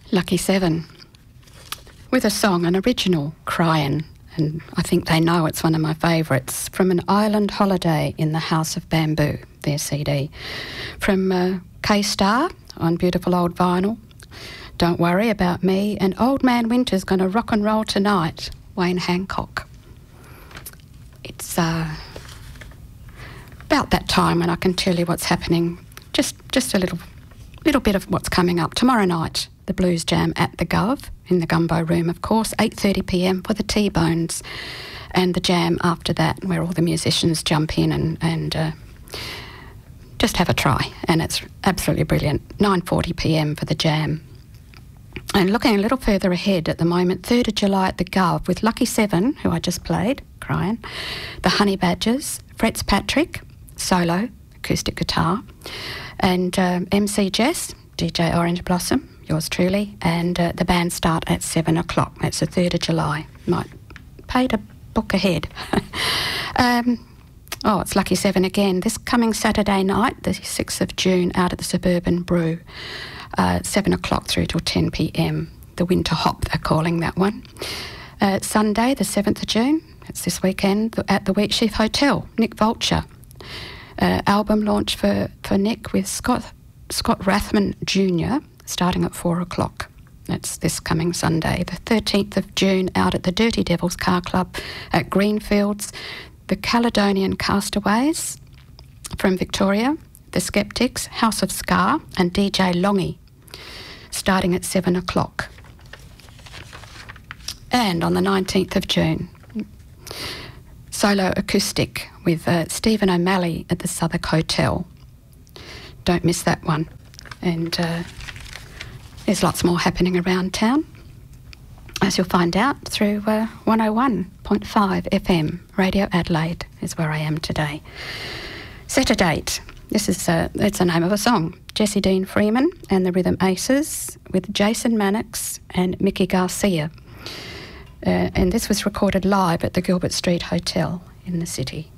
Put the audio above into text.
Lucky Seven, with a song, an original, Cryin', and I think they know it's one of my favourites, from An Island Holiday in the House of Bamboo, their CD. From K-Star on Beautiful Old Vinyl, Don't Worry About Me, and Old Man Winter's Gonna Rock and Roll Tonight, Wayne Hancock. It's about that time when I can tell you what's happening, just a little bit of what's coming up. Tomorrow night, the Blues Jam at the Gov, in the Gumbo Room, of course, 8:30pm for the T-Bones, and the jam after that, where all the musicians jump in and just have a try, and it's absolutely brilliant. 9:40pm for the jam. And looking a little further ahead at the moment, 3rd of July at the Gov with Lucky Seven, who I just played, Cryin', the Honey Badgers, Fretz Patrick, solo, acoustic guitar, and MC Jess, DJ Orange Blossom, yours truly, and the band start at 7 o'clock. That's the 3rd of July. Might pay to book ahead. It's Lucky Seven again. This coming Saturday night, the 6th of June, out at the Suburban Brew, 7 o'clock through till 10pm. The Winter Hop, they're calling that one. Sunday, the 7th of June, it's this weekend, at the Wheatsheaf Hotel, Nick Vulture. Album launch for Nick with Scott Rathman Jr., starting at 4 o'clock. That's this coming Sunday. The 13th of June, out at the Dirty Devils Car Club at Greenfields, the Caledonian Castaways from Victoria, the Skeptics, House of Scar, and DJ Longy, starting at 7 o'clock. And on the 19th of June, solo acoustic with Stephen O'Malley at the Southwark Hotel. Don't miss that one. And there's lots more happening around town, as you'll find out through 101.5 FM. Radio Adelaide is where I am today. Set a date. This is it's the name of a song. Jessie Dean Freeman and the Rhythm Aces with Jason Mannix and Mickey Garcia. And this was recorded live at the Gilbert Street Hotel in the city.